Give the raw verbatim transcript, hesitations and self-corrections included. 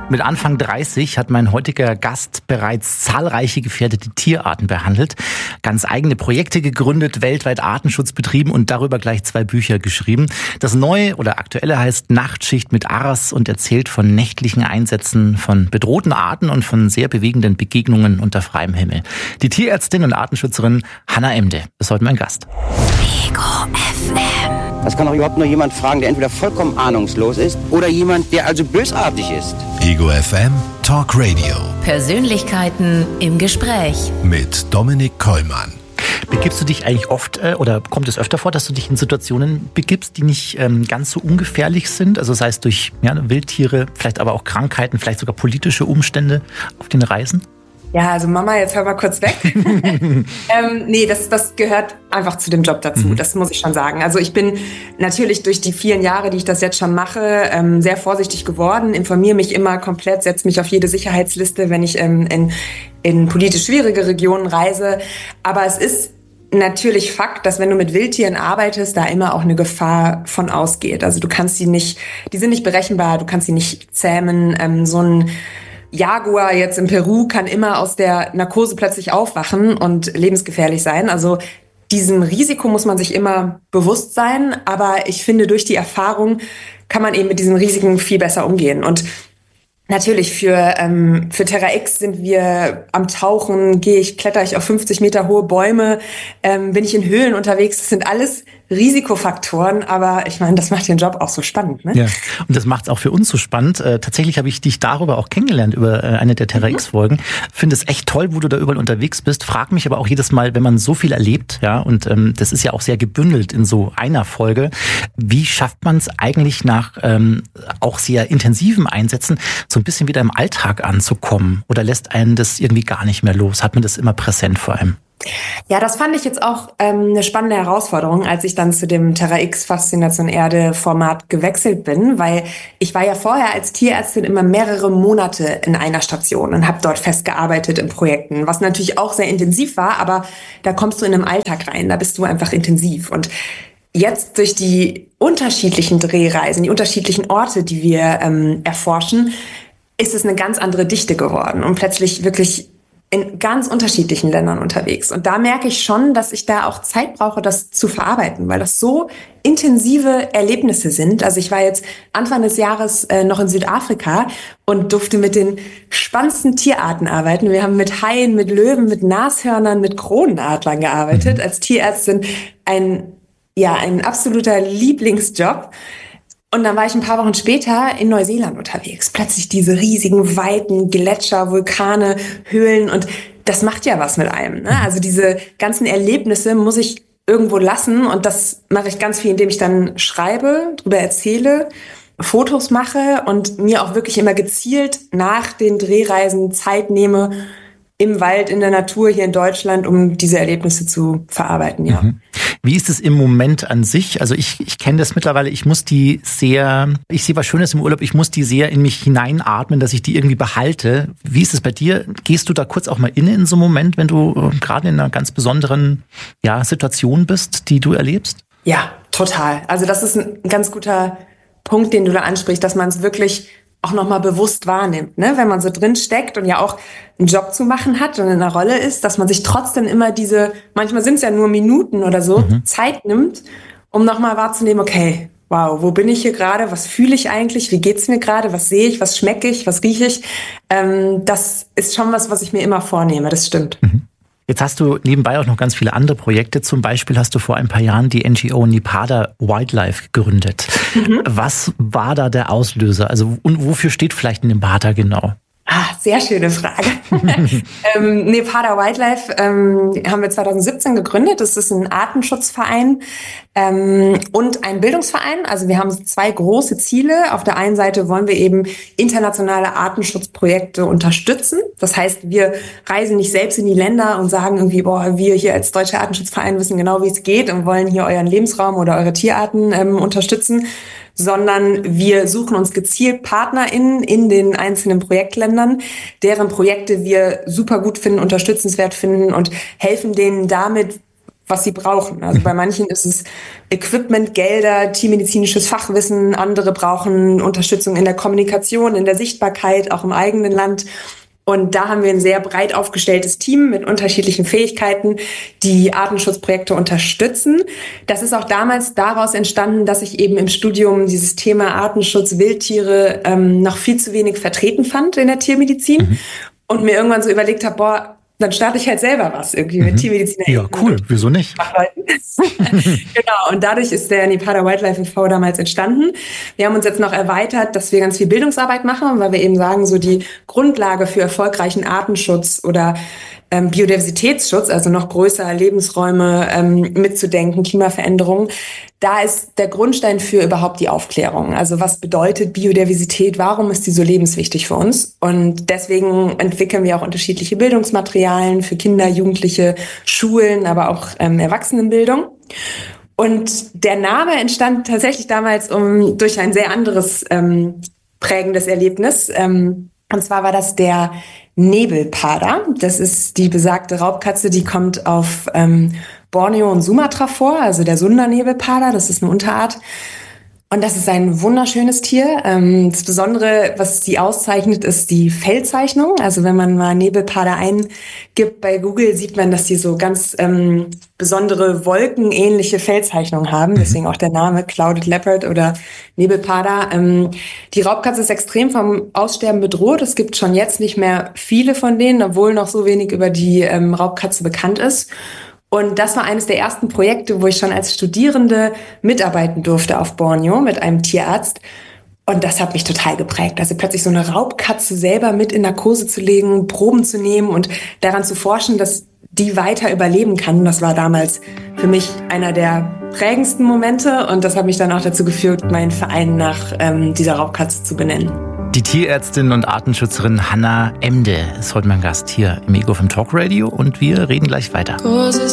Mit Anfang dreißig hat mein heutiger Gast bereits zahlreiche gefährdete Tierarten behandelt, ganz eigene Projekte gegründet, weltweit Artenschutz betrieben und darüber gleich zwei Bücher geschrieben. Das neue oder aktuelle heißt Nachtschicht mit Aras und erzählt von nächtlichen Einsätzen von bedrohten Arten und von sehr bewegenden Begegnungen unter freiem Himmel. Die Tierärztin und Artenschützerin Hanna Emde ist heute mein Gast. Ego F M. Das kann auch überhaupt nur jemand fragen, der entweder vollkommen ahnungslos ist oder jemand, der also bösartig ist. Ego F M Talk Radio. Persönlichkeiten im Gespräch. Mit Dominik Kollmann. Begibst du dich eigentlich oft äh, oder kommt es öfter vor, dass du dich in Situationen begibst, die nicht ähm, ganz so ungefährlich sind? Also sei es durch ja, Wildtiere, vielleicht aber auch Krankheiten, vielleicht sogar politische Umstände auf den Reisen? Ja, also Mama, jetzt hör mal kurz weg. ähm, nee, das, das gehört einfach zu dem Job dazu, mhm. das muss ich schon sagen. Also ich bin natürlich durch die vielen Jahre, die ich das jetzt schon mache, ähm, sehr vorsichtig geworden, informiere mich immer komplett, setze mich auf jede Sicherheitsliste, wenn ich ähm, in, in politisch schwierige Regionen reise. Aber es ist natürlich Fakt, dass wenn du mit Wildtieren arbeitest, da immer auch eine Gefahr von ausgeht. Also du kannst sie nicht, die sind nicht berechenbar, du kannst sie nicht zähmen. Ähm, so ein Jaguar jetzt in Peru kann immer aus der Narkose plötzlich aufwachen und lebensgefährlich sein. Also diesem Risiko muss man sich immer bewusst sein. Aber ich finde, durch die Erfahrung kann man eben mit diesen Risiken viel besser umgehen. Und natürlich für ähm, für Terra X sind wir am Tauchen, gehe ich, kletter ich auf fünfzig Meter hohe Bäume, ähm, bin ich in Höhlen unterwegs. Das sind alles Risikofaktoren, aber ich meine, das macht den Job auch so spannend, ne? Ja, und das macht es auch für uns so spannend. Äh, tatsächlich habe ich dich darüber auch kennengelernt, über äh, eine der Terra X-Folgen. Finde es echt toll, wo du da überall unterwegs bist. Frag mich aber auch jedes Mal, wenn man so viel erlebt, ja, und ähm, das ist ja auch sehr gebündelt in so einer Folge, wie schafft man es eigentlich nach ähm, auch sehr intensiven Einsätzen, so ein bisschen wieder im Alltag anzukommen? Oder lässt einen das irgendwie gar nicht mehr los? Hat man das immer präsent vor allem? Ja, das fand ich jetzt auch ähm, eine spannende Herausforderung, als ich dann zu dem Terra X Faszination Erde Format gewechselt bin, weil ich war ja vorher als Tierärztin immer mehrere Monate in einer Station und habe dort festgearbeitet in Projekten, was natürlich auch sehr intensiv war, aber da kommst du in einen Alltag rein, da bist du einfach intensiv. Und jetzt durch die unterschiedlichen Drehreisen, die unterschiedlichen Orte, die wir ähm, erforschen, ist es eine ganz andere Dichte geworden und plötzlich wirklich in ganz unterschiedlichen Ländern unterwegs. Und da merke ich schon, dass ich da auch Zeit brauche, das zu verarbeiten, weil das so intensive Erlebnisse sind. Also ich war jetzt Anfang des Jahres äh, noch in Südafrika und durfte mit den spannendsten Tierarten arbeiten. Wir haben mit Haien, mit Löwen, mit Nashörnern, mit Kronenadlern gearbeitet. Als Tierärztin ein, ja, ein absoluter Lieblingsjob. Und dann war ich ein paar Wochen später in Neuseeland unterwegs. Plötzlich diese riesigen, weiten Gletscher, Vulkane, Höhlen. Und das macht ja was mit einem, ne? Also diese ganzen Erlebnisse muss ich irgendwo lassen. Und das mache ich ganz viel, indem ich dann schreibe, drüber erzähle, Fotos mache und mir auch wirklich immer gezielt nach den Drehreisen Zeit nehme, im Wald, in der Natur hier in Deutschland, um diese Erlebnisse zu verarbeiten, ja. Mhm. Wie ist es im Moment an sich? Also ich, ich kenne das mittlerweile, ich muss die sehr, ich sehe was Schönes im Urlaub, ich muss die sehr in mich hineinatmen, dass ich die irgendwie behalte. Wie ist es bei dir? Gehst du da kurz auch mal inne in so einem Moment, wenn du äh, gerade in einer ganz besonderen ja, Situation bist, die du erlebst? Ja, total. Also das ist ein ganz guter Punkt, den du da ansprichst, dass man es wirklich auch nochmal bewusst wahrnimmt, ne? Wenn man so drin steckt und ja auch einen Job zu machen hat und in einer Rolle ist, dass man sich trotzdem immer diese, manchmal sind es ja nur Minuten oder so, mhm. Zeit nimmt, um nochmal wahrzunehmen, okay, wow, wo bin ich hier gerade, was fühle ich eigentlich, wie geht's mir gerade, was sehe ich, was schmecke ich, was rieche ich, ähm, das ist schon was, was ich mir immer vornehme, das stimmt. Mhm. Jetzt hast du nebenbei auch noch ganz viele andere Projekte. Zum Beispiel hast du vor ein paar Jahren die N G O Nepada Wildlife gegründet. Mhm. Was war da der Auslöser? Also und wofür steht vielleicht Nepada genau? Ah, sehr schöne Frage. ähm, Nepada Wildlife ähm, haben wir zwanzig siebzehn gegründet. Das ist ein Artenschutzverein ähm, und ein Bildungsverein. Also wir haben zwei große Ziele. Auf der einen Seite wollen wir eben internationale Artenschutzprojekte unterstützen. Das heißt, wir reisen nicht selbst in die Länder und sagen irgendwie, boah, wir hier als Deutscher Artenschutzverein wissen genau, wie es geht und wollen hier euren Lebensraum oder eure Tierarten ähm, unterstützen, sondern wir suchen uns gezielt PartnerInnen in den einzelnen Projektländern, deren Projekte wir super gut finden, unterstützenswert finden und helfen denen damit was sie brauchen. Also bei manchen ist es Equipment, Gelder, tiermedizinisches Fachwissen. Andere brauchen Unterstützung in der Kommunikation, in der Sichtbarkeit, auch im eigenen Land. Und da haben wir ein sehr breit aufgestelltes Team mit unterschiedlichen Fähigkeiten, die Artenschutzprojekte unterstützen. Das ist auch damals daraus entstanden, dass ich eben im Studium dieses Thema Artenschutz, Wildtiere ähm, noch viel zu wenig vertreten fand in der Tiermedizin. Mhm. Und mir irgendwann so überlegt habe, boah, dann starte ich halt selber was irgendwie mit mhm. Tiermediziner. Ja, cool. Wieso nicht? Genau. Und dadurch ist der Nepada Wildlife e V damals entstanden. Wir haben uns jetzt noch erweitert, dass wir ganz viel Bildungsarbeit machen, weil wir eben sagen, so die Grundlage für erfolgreichen Artenschutz oder ähm, Biodiversitätsschutz, also noch größer Lebensräume ähm, mitzudenken, Klimaveränderungen, da ist der Grundstein für überhaupt die Aufklärung. Also was bedeutet Biodiversität? Warum ist die so lebenswichtig für uns? Und deswegen entwickeln wir auch unterschiedliche Bildungsmaterialien für Kinder, Jugendliche, Schulen, aber auch ähm, Erwachsenenbildung. Und der Name entstand tatsächlich damals um durch ein sehr anderes ähm, prägendes Erlebnis. Ähm, und zwar war das der Nebelpada. Das ist die besagte Raubkatze, die kommt auf ähm, Borneo und Sumatra vor, also der Sunda-Nebelpada, das ist eine Unterart. Und das ist ein wunderschönes Tier. Das Besondere, was sie auszeichnet, ist die Fellzeichnung. Also wenn man mal Nebelpada eingibt bei Google, sieht man, dass die so ganz ähm, besondere wolkenähnliche Fellzeichnungen haben. Deswegen auch der Name Clouded Leopard oder Nebelpada. Ähm, die Raubkatze ist extrem vom Aussterben bedroht. Es gibt schon jetzt nicht mehr viele von denen, obwohl noch so wenig über die ähm, Raubkatze bekannt ist. Und das war eines der ersten Projekte, wo ich schon als Studierende mitarbeiten durfte auf Borneo mit einem Tierarzt. Und das hat mich total geprägt. Also plötzlich so eine Raubkatze selber mit in Narkose zu legen, Proben zu nehmen und daran zu forschen, dass die weiter überleben kann. Das war damals für mich einer der prägendsten Momente. Und das hat mich dann auch dazu geführt, meinen Verein nach ähm, dieser Raubkatze zu benennen. Die Tierärztin und Artenschützerin Hannah Emde ist heute mein Gast hier im Ego vom Talk Radio und wir reden gleich weiter.